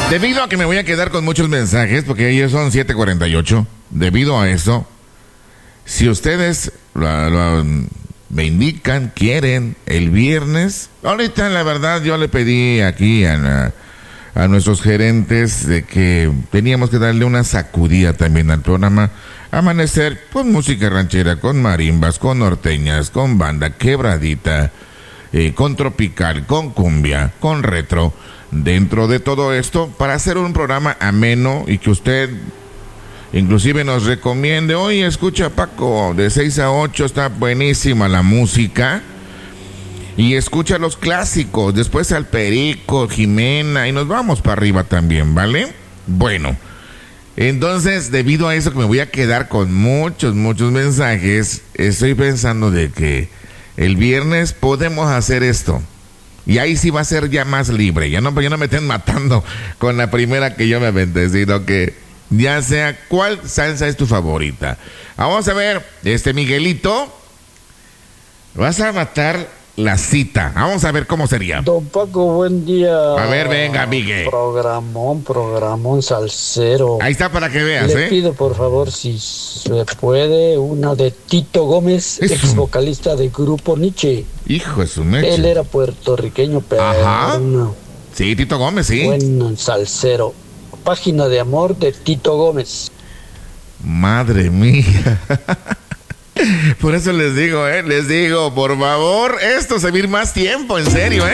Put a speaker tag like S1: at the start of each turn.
S1: Debido a que me voy a quedar con muchos mensajes, porque ellos son 7:48, debido a eso, si ustedes me indican, quieren, el viernes, ahorita la verdad yo le pedí aquí a nuestros gerentes de que teníamos que darle una sacudida también al programa, amanecer con música ranchera, con marimbas, con norteñas, con banda, quebradita, con tropical, con cumbia, con retro, dentro de todo esto, para hacer un programa ameno y que usted inclusive nos recomiende, oye, escucha Paco, de 6 a 8 está buenísima la música, y escucha los clásicos, después al Perico, Jimena, y nos vamos para arriba también, ¿vale? Bueno, entonces, debido a eso que me voy a quedar con muchos mensajes, estoy pensando de que el viernes podemos hacer esto. Y ahí sí va a ser ya más libre. Ya no me estén matando con la primera que yo me aventé, sino que ya sea cuál salsa es tu favorita. Vamos a ver, Miguelito, vas a matar la cita. Vamos a ver cómo sería.
S2: Don Paco, buen día.
S1: A ver, venga, Miguel.
S2: Programón salsero.
S1: Ahí está para que veas,
S2: Le pido por favor si se puede una de Tito Gómez, ex vocalista del grupo Nietzsche.
S1: Hijo de su mecha.
S2: Él era puertorriqueño, pero
S1: ajá. Sí, Tito Gómez, sí.
S2: Buen salsero. Página de amor de Tito Gómez.
S1: Madre mía. Por eso les digo, por favor, esto se va a ir más tiempo, en serio,